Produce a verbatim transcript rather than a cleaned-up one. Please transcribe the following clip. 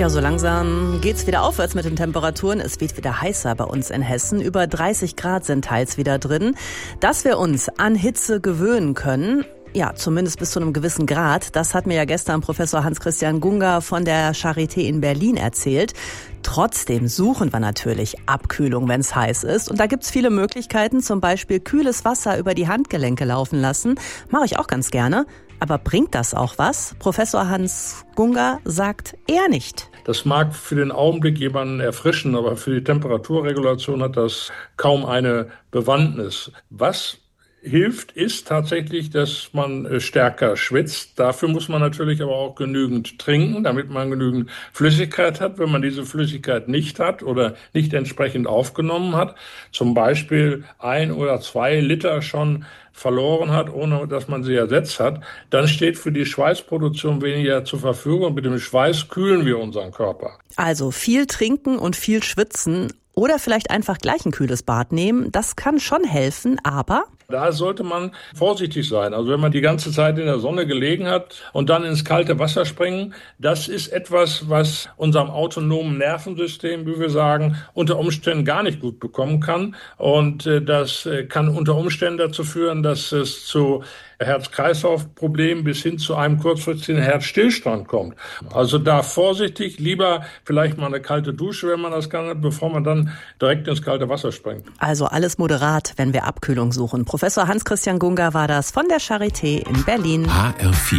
Ja, so langsam geht's wieder aufwärts mit den Temperaturen. Es wird wieder heißer bei uns in Hessen. Über dreißig Grad sind teils wieder drin. Dass wir uns an Hitze gewöhnen können, ja, zumindest bis zu einem gewissen Grad. Das hat mir ja gestern Professor Hans-Christian Gunga von der Charité in Berlin erzählt. Trotzdem suchen wir natürlich Abkühlung, wenn es heiß ist. Und da gibt's viele Möglichkeiten, zum Beispiel kühles Wasser über die Handgelenke laufen lassen. Mache ich auch ganz gerne. Aber bringt das auch was? Professor Hans Gunga sagt eher nicht. Das mag für den Augenblick jemanden erfrischen, aber für die Temperaturregulation hat das kaum eine Bewandtnis. Was hilft, ist tatsächlich, dass man stärker schwitzt. Dafür muss man natürlich aber auch genügend trinken, damit man genügend Flüssigkeit hat. Wenn man diese Flüssigkeit nicht hat oder nicht entsprechend aufgenommen hat, zum Beispiel ein oder zwei Liter schon verloren hat, ohne dass man sie ersetzt hat, dann steht für die Schweißproduktion weniger zur Verfügung. Mit dem Schweiß kühlen wir unseren Körper. Also viel trinken und viel schwitzen oder vielleicht einfach gleich ein kühles Bad nehmen. Das kann schon helfen, aber da sollte man vorsichtig sein. Also wenn man die ganze Zeit in der Sonne gelegen hat und dann ins kalte Wasser springen, das ist etwas, was unserem autonomen Nervensystem, wie wir sagen, unter Umständen gar nicht gut bekommen kann. Und das kann unter Umständen dazu führen, dass es zu Herz-Kreislauf-Problemen bis hin zu einem kurzfristigen Herzstillstand kommt. Also da vorsichtig, lieber vielleicht mal eine kalte Dusche, wenn man das kann, bevor man dann direkt ins kalte Wasser springt. Also alles moderat, wenn wir Abkühlung suchen. Professor Hans-Christian Gunga war das von der Charité in Berlin. H R vier